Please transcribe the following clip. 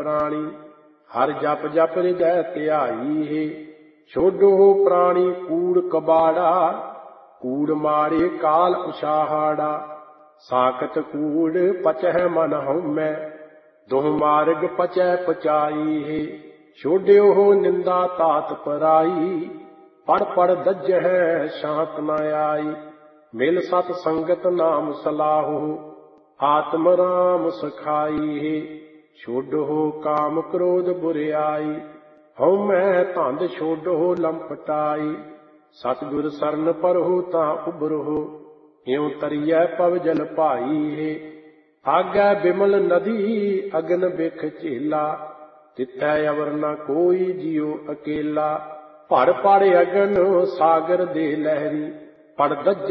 ਪ੍ਰਾਣੀ। ਹਰ ਜਪ ਜਪ ਹਿਰਦੈ ਧਿਆਈ ਹੈ। ਛੋਡੋ ਪ੍ਰਾਣੀ ਕੂੜ ਕਬਾੜਾ, ਕੂੜ ਮਾਰੇ ਕਾਲ ਉਛਾਹਾੜਾ। ਸਾਕਤ ਕੂੜ ਪਚਹਿ ਮਨ ਹਉਮੈ, ਦੁਹ ਮਾਰਗ ਪਚੈ ਪਚਾਈ ਹੈ। ਛੋਡਿਓ ਨਿੰਦਾ ਤਾਤ ਪਰਾਈ, ਪੜ ਪੜ ਦੱਜਹਿ ਸ਼ਾਂਤ ਨ ਆਈ। ਮਿਲ ਸਤ ਸੰਗਤ ਨਾਮ ਸਲਾਹੋ, ਆਤਮ ਰਾਮ ਸਖਾਈ ਹੈ। ਛੋਡੋ ਕਾਮ ਕ੍ਰੋਧ ਬੁਰਿਆਈ, ਹਉਮੈ ਧੰਦ ਛੋਡੋ ਲੰਪਟਾਈ। ਸਤਿਗੁਰ ਸਰਨ ਪਰਹੁ ਤਾਂ ਉਬਰਹੁ, ਇਉ ਤਰੀਐ ਪਵ ਜਲ ਭਾਈ ਹੈ। ਆਗੈ ਬਿਮਲ ਨਦੀ ਅਗਨ ਬਿਖ ਝੇਲਾ, ਤਿਤੈ ਅਵਰ ਨ ਕੋਈ ਜਿਉ ਅਕੇਲਾ। ਪੜ ਪੜ ਅਗਨ ਸਾਗਰ ਦੇ ਲਹਿਰੀ, ਪੜ ਦੱਜ